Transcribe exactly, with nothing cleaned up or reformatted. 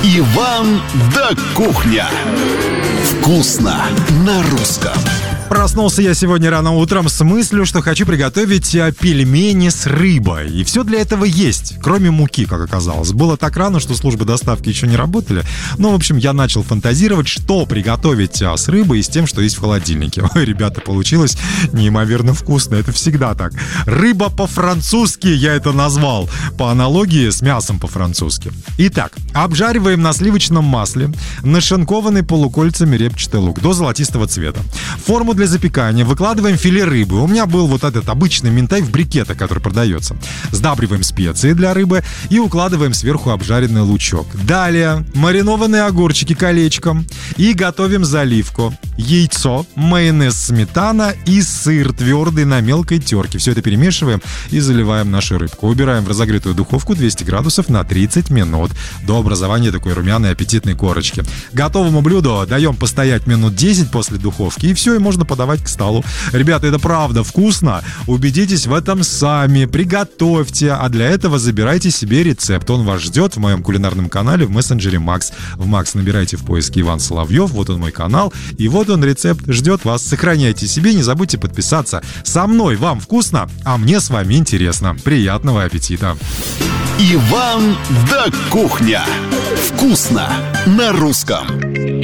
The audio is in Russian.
Иван да кухня. Вкусно на русском. Проснулся я сегодня рано утром с мыслью, что хочу приготовить пельмени с рыбой. И все для этого есть, кроме муки, как оказалось. Было так рано, что службы доставки еще не работали. Ну, в общем, я начал фантазировать, что приготовить с рыбой и с тем, что есть в холодильнике. Ой, ребята, получилось неимоверно вкусно. Это всегда так. Рыба по-французски я это назвал. По аналогии с мясом по-французски. Итак, обжариваем на сливочном масле нашинкованный полукольцами репчатый лук до золотистого цвета. В форму для запекания выкладываем филе рыбы. У меня был вот этот обычный минтай в брикетах, который продается. Сдабриваем специи для рыбы и укладываем сверху обжаренный лучок. Далее маринованные огурчики колечком и готовим заливку. Яйцо, майонез, сметана и сыр твердый на мелкой терке. Все это перемешиваем и заливаем нашу рыбку. Убираем в разогретую духовку двести градусов на тридцать минут до образования такой румяной аппетитной корочки. Готовому блюду даем постоять минут десять после духовки, и все, и можно подавать к столу. Ребята, это правда вкусно. Убедитесь в этом сами. Приготовьте. А для этого забирайте себе рецепт. Он вас ждет в моем кулинарном канале в мессенджере Макс. В Макс набирайте в поиске Иван Соловьев. Вот он мой канал. И вот он, рецепт, ждет вас. Сохраняйте себе. Не забудьте подписаться. Со мной вам вкусно, а мне с вами интересно. Приятного аппетита. Иван да кухня. Вкусно на русском.